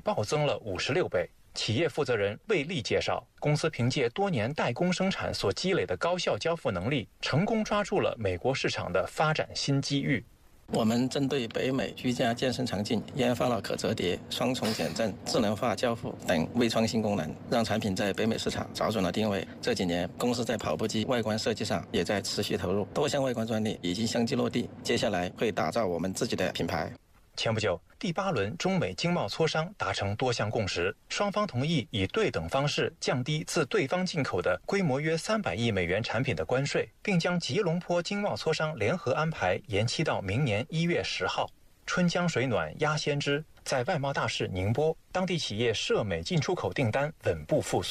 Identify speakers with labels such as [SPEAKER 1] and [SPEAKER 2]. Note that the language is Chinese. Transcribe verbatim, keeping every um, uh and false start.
[SPEAKER 1] 暴增了五十六倍。企业负责人魏丽介绍，公司凭借多年代工生产所积累的高效交付能力，成功抓住了美国市场的发展新机遇。
[SPEAKER 2] 我们针对北美居家健身场景研发了可折叠、双重减震、智能化交付等微创新功能，让产品在北美市场找准了定位。这几年，公司在跑步机外观设计上也在持续投入，多项外观专利已经相继落地，接下来会打造我们自己的品牌。
[SPEAKER 1] 前不久，第八轮中美经贸磋商达成多项共识，双方同意以对等方式降低自对方进口的规模约三百亿美元产品的关税，并将吉隆坡经贸磋商联合安排延期到明年一月十号。春江水暖鸭先知，在外贸大市宁波，当地企业涉美进出口订单稳步复苏。